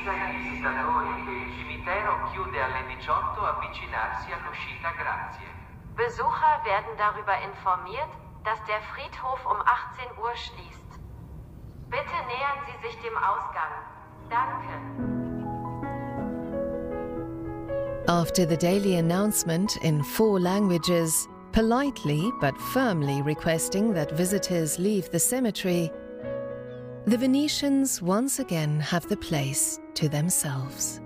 agli visitatori che il cimitero chiude alle 18 avvicinarsi all'uscita grazie. Besucher werden darüber informiert, dass der Friedhof um 18 Uhr schließt. Bitte nähern Sie sich dem Ausgang. Danke. After the daily announcement in 4 languages, politely but firmly requesting that visitors leave the cemetery, the Venetians once again have the place to themselves.